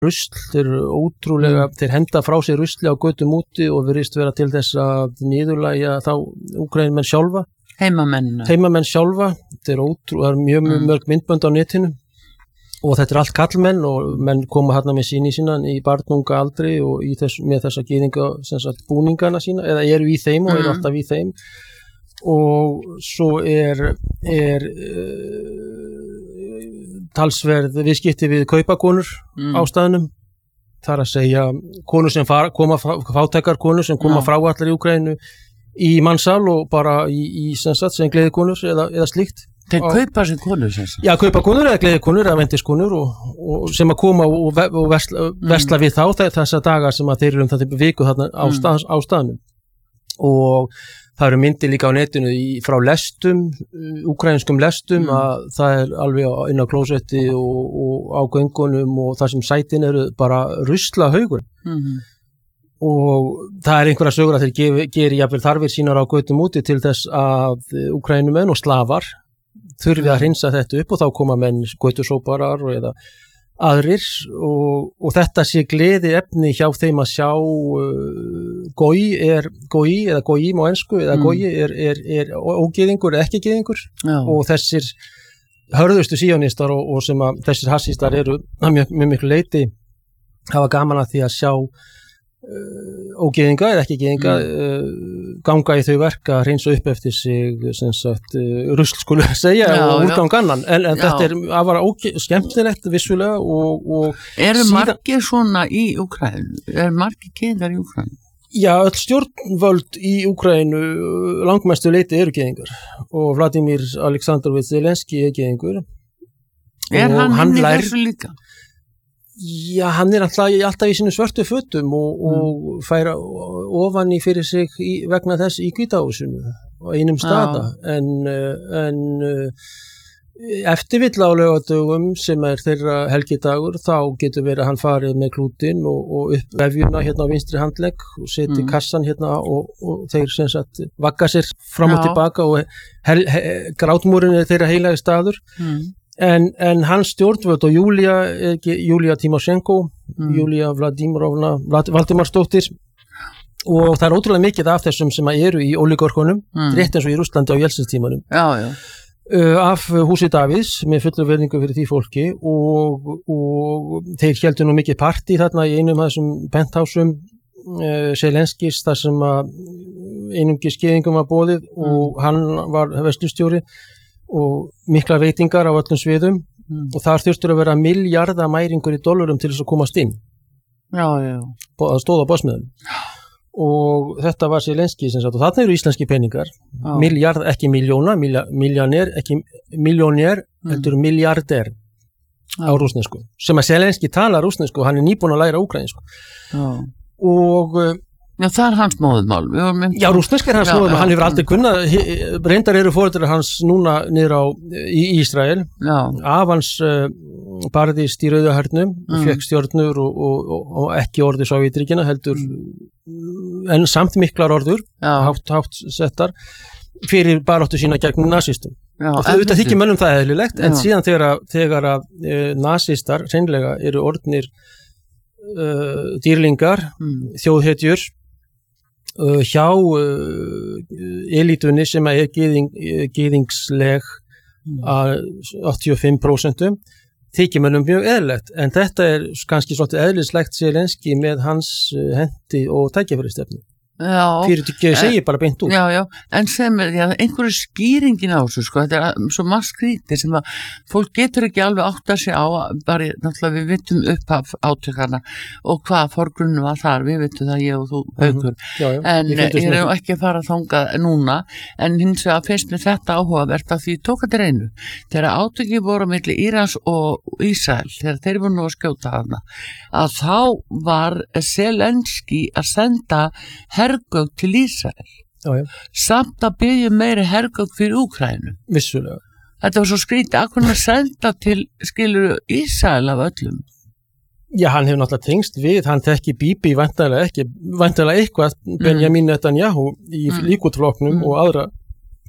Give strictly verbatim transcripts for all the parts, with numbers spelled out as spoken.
rusl, þeir eru ótrúlega, mm. þeir henda frá sér rusli á götum úti og virðist vera til þess að niðurlægja þá Úkraínumenn sjálfa. Heimamenn. Heimamenn sjálfa, þeir eru ótrúlega, mjög mm. mörg myndbönd á netinu og þetta er allt kallmenn og menn koma hérna með síni sína í barnunga aldri og í þess, með þessa gyðinga, sem sagt, búningana sína, eða eru í þeim og mm. eru alltaf í þeim og svo er, er uh, talsverð viðskipti við kaupakonur mm. á staðnum, þar að segja konur sem fara, koma, fátækar konur sem koma ja. frá allar í Úkraínu í mannsal og bara í, í sem sagt, sem gleðikonur eða, eða slíkt. Þeir kaupa sem konur sem sagt? Já, kaupa konur eða gleðikonur eða vendiskonur og, og sem að koma og, og versla, mm. versla við þá þessa daga sem að þeir eru um þetta viku þarna á, mm. stað, á staðnum og það eru myndir líka á netinu í, frá lestum, úkraínskum lestum mm. að það er alveg inn á klósetti og, og á göngunum og það sem sætin eru bara rusla haugur mm. og það er einhverja sögur að þeir geri, geri jafnvel þarfir sínar á götum úti til þess að Úkraínumenn og slafar þurfi að hreinsa þetta upp og þá koma menn götusóparar eða aðrir og, og þetta sé gleði efni hjá þeim að sjá uh, gói er gói eða gói á ensku eða mm. gói er, er, er ógeðingur eða ekki geðingur Já. Og þessir hörðustu síónistar og, og sem að þessir hassistar eru mjög, mjög miklu leiti hafa gaman að því að sjá Uh, ógeðinga eða ekki geðinga mm. uh, ganga í þau verk að hreinsa upp eftir sig sem sagt uh, rusl skulle segja já, og úrgang annan en, en þetta er að vara skemmtilegt vissulega og, og eru síðan... margir svona í Úkraínu? Er margir geðingar í Úkraínu? Já, öll stjórnvöld í Úkraínu langmestu leiti eru geðingar og Vladimir Aleksandrovich Zelenski er geðingur Er hann, hann inn í lær... þessu líka? Já, hann er alltaf, alltaf í sinu svörtu fötum og, og mm. færa ofan í fyrir sig í, vegna þess í Hvítahúsinu á einum staða en, en eftir vill á laugardögum sem er þeirra helgidagur þá getur verið að hann farið með klútin og, og upp vefjuna hérna á vinstri handlegg og seti mm. kassan hérna og, og þeir sem sagt vagga sér fram og Já. tilbaka og hel, he, grátmúrin er þeirra heilagi staður mm. En, en hans stjórnvöld og Júlia, Júlia Tímoshenko, mm. Júlia Vladimirovna, Valdimarsdóttir og það er ótrúlega mikið af þessum sem eru í ólígorkunum, mm. rétt eins og í Rússlandi á Jeltsinstímanum, já, já. Uh, af húsi Davíðs með fullu verðingu fyrir því fólki og, og þeir héldu nú mikið partí þarna í einum af þessum penthásum uh, Zelenskis þar sem að einungis gyðingum var boðið mm. og hann var verslustjóri og mikla veitingar á öllum sviðum mm. og þar þurftur að vera milljarða mæringur í dollarum til þess að komast inn já, já. að stóða básmiðum og þetta var Zelenski sem sagt og þarna eru íslenski peningar já. Milljarð, ekki miljóna, miljónir ekki miljónir, mm. heldur miljarder á rússnesku sem að Zelenski talar rússnesku og hann er nýbúinn að læra úkraínsku og Já, það er hans móðumál. Já, rússnesk er hans móðumál. Hann hefur aldrei kunnað, reyndar eru foreldrar hans núna niður á í Ísrael. Já. Af hans uh, barðist í Rauðahernum, mm. fekk stjórnur og, og, og, og ekki orði Sovétríkjanna, heldur mm. en samt miklar orður, hátt, hátt settar, fyrir baráttu sína gegn nasistum. Já, og það auðvitað þykir mönnum það eðlilegt, en síðan þegar að, þegar að e, nasistar hreinlega eru orðnir uh, dýrlingar, mm. þjóðhetjur, Uh, hjá uh, elítunni sem er gyðing, gyðingsleg að áttatíu og fimm prósent þykir mönnum mjög eðlilegt en þetta er kannski svolítið eðlislegt Zelenski með hans uh, hendi og tækifæristefnu fyrir ekki segir bara beint út já, já. En sem er já, einhverju skýringin á þessu sko, þetta er svo margt skrítið sem að fólk getur ekki alveg átt að sig á bara náttúrulega við vitum upp af átökarna og hvað forgrunnu var þar við vitum það ég og þú Haukur mm-hmm. já, já. En ég, ég er ekki að fara að þanga núna en hins vegar finnst mér þetta áhugavert að því tók að reynu þegar átöki voru á milli Írans og Ísrael þegar þeir voru nú að skjóta hana að þá var Zelenski að senda hergögn til Ísrael já, já. Samt að byggja meiri hergögn fyrir Úkraínu vissulega þetta var svo skrítið, að hvernig að senda til skilur Ísrael af öllum já, hann hefur náttúrulega tengst við hann tekki Bibi væntanlega ekki væntanlega eitthvað mm. Benjamin Netanyahu í mm. Líkúdflokknum mm. og aðra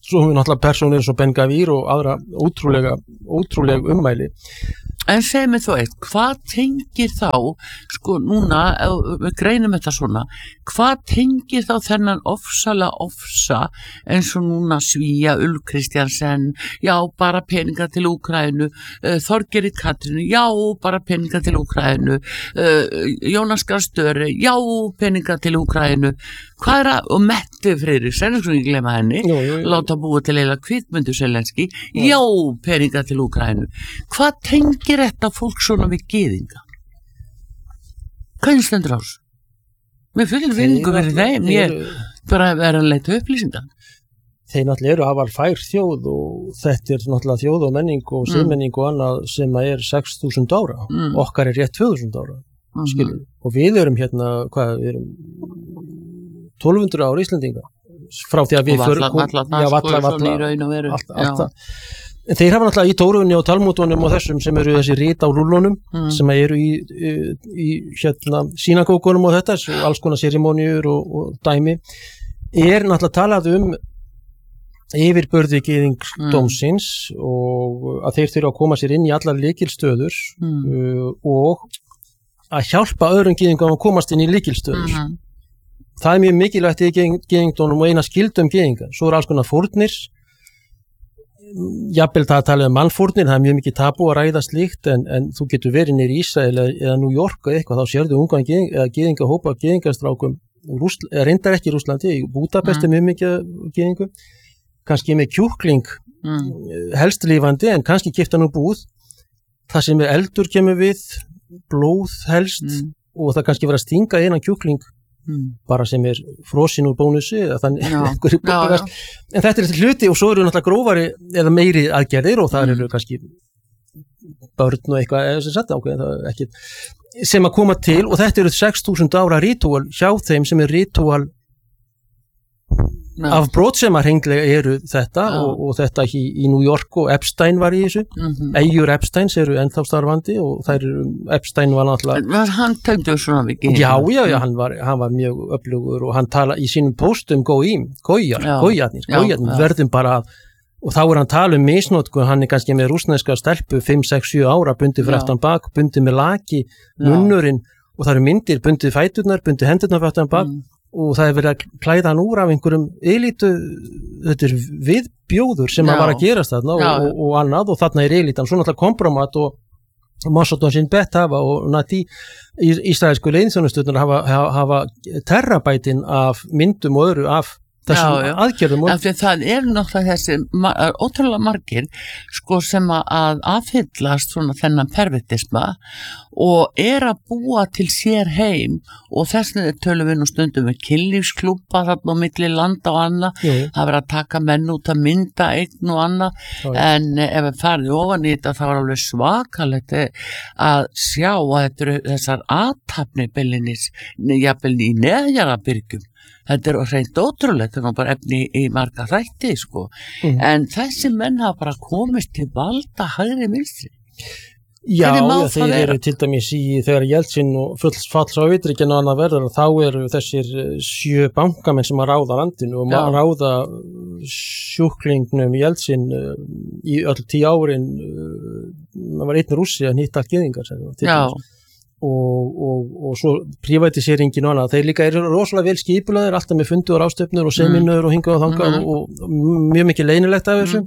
svo hún náttúrulega persónur eins og Ben Gavir og aðra ótrúlega, ótrúlega ummæli. En segi mig þó eitt, hvað tengir þá, sko núna, við greinum þetta svona, hvað tengir þá þennan ofsalega ofsa eins og núna Svíja, Ulf Kristjansen, já bara peninga til Úkraínu, uh, Þorgerður Katrínu, já bara peninga til Úkraínu, uh, Jónas Gahr Støre, já peninga til Úkraínu, hvað er að, og Mette Freyriksson, sem ég glemma henni, Jú, jú, jú. láta búa til eila kvikmyndu Zelenski, já peninga til Úkraínu, hvað tengir þetta fólk svona við gyðinga? Hvernig stendur á þessu? Mér fyrir vinningu verið þeim, ég er bara að vera að leita upplýsingar. Þeir náttúrulega eru afar fær þjóð og þetta er náttúrulega þjóð og menning og siðmenning og annað sem að er sex þúsund ára, Mm. okkar er rétt tvö þúsund ára, Mhm. skilur, og við erum hérna, hvað, við erum tólf hundruð ára Íslendinga, frá því að við Og förum- valla, valla, já, það sko valla, er svona í valla, raun og veru. allt, Já. allt það. En þeir hafa náttúrulega í Tórunni og Talmúdunum og þessum sem eru þessi rit á rúllunum Mm. sem eru í, í, í hérna sínagókunum og þetta og alls konar serimóniur og, og dæmi er náttúrulega talað um yfirbörði gyðingdómsins mm. og að þeir þurfa að koma sér inn í allar lykilstöður Mm. uh, og að hjálpa öðrum gyðingum að komast inn í lykilstöður. Mhm. Það er mjög mikilvægt í gyðingdónum og eina skildum gyðinga. Svo er alls konar fórnir, jafnvel það að tala um mannfórnir, það er mjög mikið tabú að ræða slíkt en, en þú getur verið nýr í Ísrael eða, eða New York eða eitthvað, þá sérðu ungan gyðing, eða gyðinga hópa gyðingastrákum, Rússl, eða reyndar ekki í Rússlandi, í Búdapest er mjög mikið gyðingu, kannski með kjúkling Mm. helst lífandi en kannski gifta nú búð, það sem er eldur kemur við, blóð helst Mm. og það kannski verið að stinga einan kjúkling Mm. bara sem er frosin úr bónusi eða þannig Já, einhverju já, já. bónus. En þetta er hluti og svo eru náttúrulega grófari eða meiri aðgerðir og það Mm. eru kannski börn og eitthvað eða sem sagt ákveðin, það er ekki sem að koma til og þetta eru sex þúsund ára rítúal hjá þeim sem er rítúal Já. af brotsema hreinglega eru þetta Já. og, og þetta í, í New York og Epstein var í þessu, Mhm. eigjur Epsteins eru ennþá starfandi og þær eru, Epstein var náttúrulega Var hann tengdur svona við gyðinga? Já, já, já, hann var, hann var mjög öflugur og hann tala í sínum póstum góím, gójar, Já. gójarnir, Já, gójarnir, já. verðum bara að, og þá er hann tala um misnótkun, hann er kannski með rússneska stelpu fimm, sex, sjö ára, bundið fyrir Já. aftan bak, bundið með laki, Já. munnurinn og það eru myndir, bundið fæturnar, bundið hendurnar fyrir aftan bak Mm. og það er verið að klæða hann úr af einhverjum elítu, þetta er viðbjóður sem Já. að var að gerast þarna og, Já. og, og annað og þarna er elítan, svo náttúrulega kompromat og Mossad og Shin Bet hafa og Nati ísraelsku leiðinþjónusturnar hafa, hafa, hafa terrabætin af myndum og öðru af þessum Já, já. aðgerðum og Af því að það eru náttúrulega þessi ma- ótrúlega margir sko sem að að aðfyllast svona þennan pervertisma og er að búa til sér heim og þess vegna tölum við nú stundum með kynlífsklúbba þarna á milli landa og annað, Jú. það verið að taka menn út að mynda eign og annað Já, já. en eh, ef við farið ofan í þetta þá er alveg svakalegt eh, að sjá að þetta eru þessar athafni beilinnis, jafnvel í neðjarabyrgjum. Þetta er hreint ótrúlegt, þetta er nú bara efni í marga þætti, sko. Mhm. En þessi menn hafa bara komist til valda hægri vinstri. Já, Hvernig má já, það þeir vera? eru til dæmis í þegar Jeltsin og fulls falls á vitryggin og annað verður og þá eru þessir eh, sjö bankamenn sem að ráða landinu og Já. maður ráða sjúklingnum Jeltsin uh, í öll tíu árin uh, það var einn rússi að nýtta allt gyðingar sem, til Já, dæmis. og, og, og svo privatisеringin og annað, þeir líka eru rosalega vel skipulaðir, alltaf með fundur og ástöfnur og seminur og hingað og þangað Mhm. og, og mjög mikið leynilegt af þessu Mhm.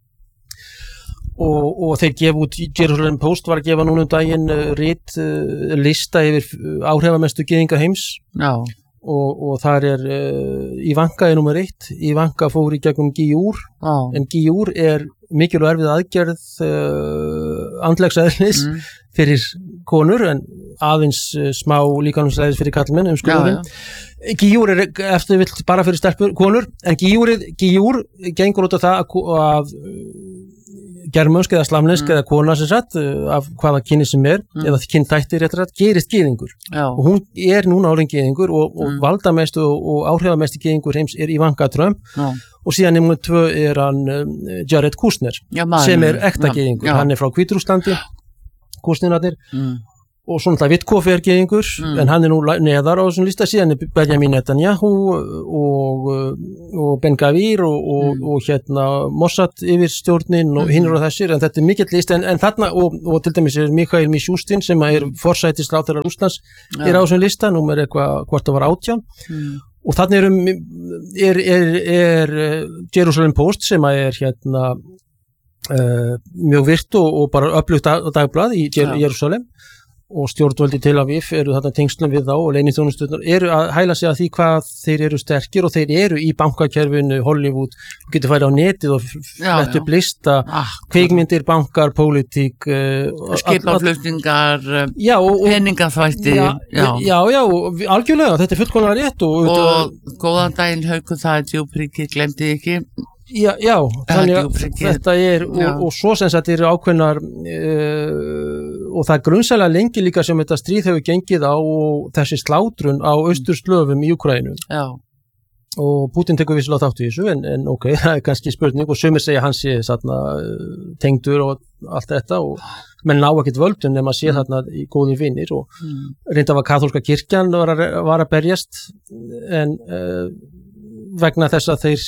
og, og þeir gefa út, Jerusalem Post var að gefa núna um daginn uh, rit uh, lista yfir uh, áhrifamestu gyðinga heims já, og, og þar er uh, Ivanka er nummer eitt, Ivanka fór í gegnum Gíúr, já. en Gíúr er mikil og erfið aðgerð uh, andlegseðlis Mm. fyrir konur en aðeins uh, smá líkamsleðis fyrir kallmenn um Já, skurðin. já. Gíúr er eftir vill bara fyrir stelpur konur, en Gíúr, Gíúr gengur út af það að, að germönsk eða slamnesk Mm. eða kona sem sagt uh, af hvaða kynni sem er Mm. eða kynþættir rétt rætt, gerist gyðingur Já, og hún er núna orðin gyðingur og, og Mm. valdamestu og, og áhrifamesti gyðingur heims er Ivanka Trump já. og síðan nummer tvö er hann um, Jared Kushner Já, maður- sem er ekta já, gyðingur, já. hann er frá Hvítrússlandi Kushnirarnir Mm. og svona það Vitkofi er gyðingur Mm. en hann er nú neðar á þessum lista síðan er Benjamin Netanyahu og, og Ben Gavir og, og, Mm. og hérna Mossad yfirstjórnin og Mhm. hinnur og þessir en þetta er mikill list en, en þarna og, og til dæmis er Mikhail Mishustin sem er forsætisráðherra Rússlands Já. er á þessum lista, nú er eitthvað hvort það var átján Mm. og þannig er, er, er, er uh, Jerusalem Post sem er hérna uh, mjög virt og, og bara öflugt dag, dagblað í Jer Já. Jerusalem og stjórnvöldi Tel Aviv eru þarna tengslum við þá og leyniþjónusturnar eru að hæla sig að því hvað þeir eru sterkir og þeir eru í bankakerfinu Hollywood, þú getur færi á netið og Já, flett upp já. lista Ah, kvikmyndir, bankar, pólitík uh, skipaflutningar, já, og, og, peningaþvætti, já, já. já, já, og algjörlega, þetta er fullkomlega rétt og, Og góðan daginn Haukur, það er djúpriki, glemdi ekki. Já, já, þannig að djúpryggir. þetta er og, Já. og svo sem þetta eru ákveðnar uh, og það er grunnsælega lengi líka sem þetta stríð hefur gengið á og þessi slátrun á austurslöfum í Úkraínu Já, og Putin tekur vissulega þátt í þessu en, en ok, það er kannski spurning og sumir segja hans sé þarna uh, tengdur og allt þetta og menn ná ekkert völdum nema sé þarna í góðir vinnir og mm. reynda var kaþólska kirkjan var að, var að berjast en uh, vegna þess að þeir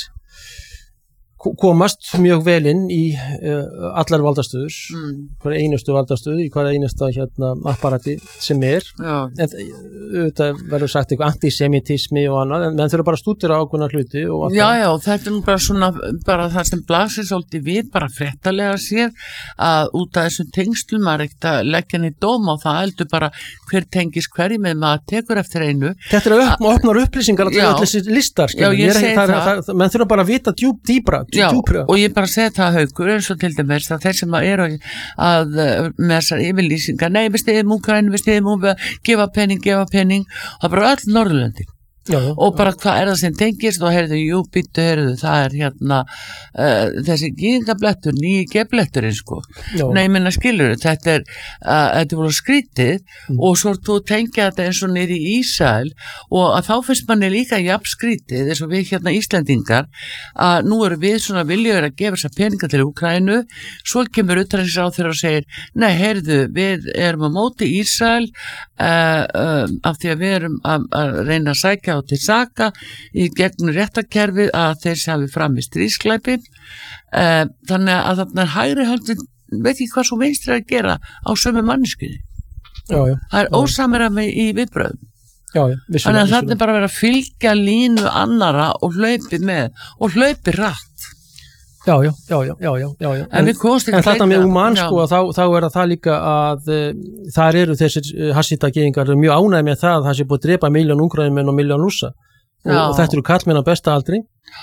komast mjög vel inn í uh, allar valdastöður Mm. hver einustu valdastöð í hver einasta hérna apparati sem er Já, en þetta verður sagt eitthvað antisemitismi og annað en menn þurfa bara að stúdera ákveðna hluti og allt já, það. já, þetta er nú bara svona bara það sem blasir svolítið við bara fréttalega sér að út af þessum tengslum maður er ekkert að leggja henni dóm á það heldur bara hver tengis hverju með maður tekur eftir einu. Þetta er upp, opnar upplýsingar Já. allir þessi listar Já, ég Ég er ekki- segi það, það. það, það menn þurfa bara að vita djúp, dýbra, Já, djúpra og ég bara segi það Haukur eins og til dæmis að þeir sem að eru að uh, með þessar yfirlýsingar nei við stiðum Úkraínu, við stiðum um að gefa penning, gefa penning það er bara öll Norðurlöndin já, já. og bara hvað er það sem tengist og heyrðu, jú, býttu, heyrðu, það er hérna uh, þessi gýðingablettur nýji gebletturinn sko Já. nei, ég minna skilur þetta er uh, þetta er voru skrítið Mm. og svo þú tengja þetta eins og niður í Ísrael og að þá finnst manni líka jafn skrítið eins og við hérna Íslendingar að nú eru við svona viljögur að gefa þessa peninga til Úkraínu svo kemur utanríkisráðherra og segir nei, heyrðu, við erum á móti Ísrael uh, uh, af því að við erum að, að reyna að sækja á til saka í gegnum réttakerfið að þeir sem hafi fram í stríðsklæpi uh, þannig að þarna er hægri höndin veit ekki hvað svo vinstri er að gera á sömu manneskunni Já, já, það er ósamræmi í viðbröðum já, já, þannig vissulega, að þetta vissulega. er bara að vera að fylgja línu annara og hlaupi með og hlaupi rætt Já, já, já, já, já, já, já, já. En við komumst ekki En þetta með lengra. Uman Já. sko, þá, þá er það líka að uh, þar eru þessir uh, hassítageðingar mjög ánægð með það að það sé búið að drepa miljón Úkraínumenn og miljón Rússa og, Já. og þetta eru kallmenn á besta aldri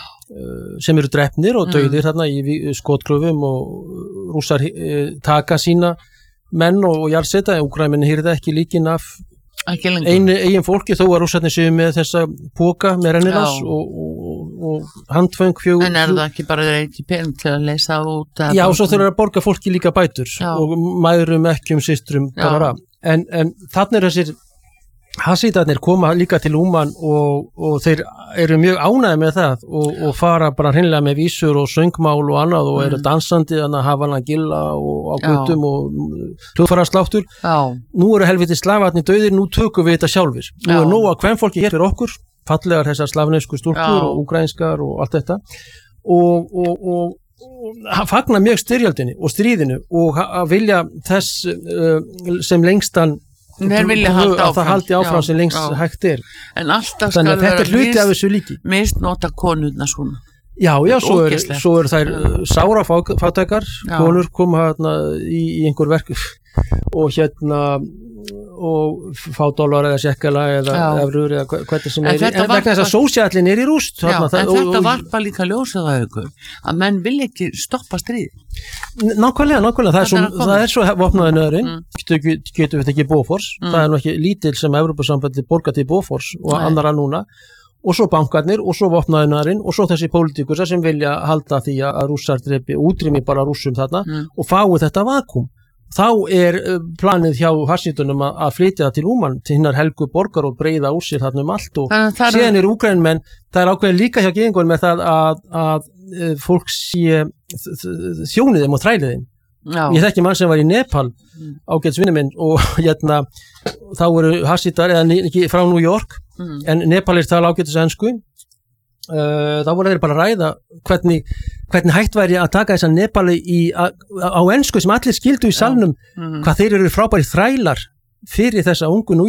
uh, sem eru drepnir og dauðir Mm. þarna í vi- skotgröfum og Rússar uh, taka sína menn og, og jarðseta, Úkraínumenn hýrða ekki líkin af ekki lengur einu eigin fólki þó að Rússarnir séu með þessa póka með rennilás Já. og, og, og handföng fjögur en er það ekki bara þeir ekki pening til að leysa út Já, svo þurfa að borga fólki líka bætur Já. og mæðurum, ekkjum, systrum Já. en, en þannig er þessir hasítarnir koma líka til Úman og, og þeir eru mjög ánægði með það og, og fara bara hreinlega með vísur og söngmál og annað og eru Mm. dansandi þannig að hafa hann að gilla og á Já. guttum og hljóðfara sláttur já, nú eru helviti slafatni döðir, nú tökum við þetta sjálfur nú Já. er nóg að kvenfólki hér fyrir okkur fallegar þessar slavnesku stúlkur Já. og ukrainskar og allt þetta og, og, og, og fagna mjög styrjaldinni og stríðinu og ha- að vilja þess uh, sem lengstan Þeir vilja halda að það áfram. haldi áfram Já, sem lengst já. hægt er en alltaf skal þannig að þetta er hluti af vera þessu líki misnota konurna svona já, já, svo er, ógeðslegt. svo er þær uh, sára fá- fátækar, Já. konur koma hérna í, í einhver verk og hérna og fá dólar eða sekkala eða Já. efrur eða hva- hvernig sem En er í- þetta en vegna þess að varpar- sósjallin er í rúst já, þarna, en það- og- þetta og- varpa líka ljósið það ykkur að menn vil ekki stoppa stríð nákvæmlega, nákvæmlega, það er svo, Þarna er að koma. það er svo vopnaði nöðurinn, Mm. getum getum við ekki Bófors, Mm. það er nú ekki lítil sem Evrópusambandi borgar til Bófors og Nei. annara núna og svo bankarnir og svo vopnaði nöðurinn og svo þessi pólitíkusar sem vilja halda því að rússar drepi, útrými bara rússum þarna Mm. og fái þetta vakuum þá er uh, planið hjá hassítunum að, að flytja það til Úman til hinnar helgu borgar og breyða úr sér þarna um allt og Þannig að það er- síðan er Úkraínumenn, það er ákveðin líka hjá gyðingunum með það að, að uh, fólk sé þ- þ- þjónið þeim og þrælið þeim Já. Ég þekki mann sem var í Nepal ágætis vinur minn og hérna þá voru Hasitar eða ekki frá New York mm. en Nepalir tala ágætis ensku uh, þá voru þeir bara að ræða hvernig, hvernig hægt væri að taka þessa Nepali í, a, á ensku sem allir skildu í salnum mm. hvað þeir eru frábæri þrælar fyrir þessa ungu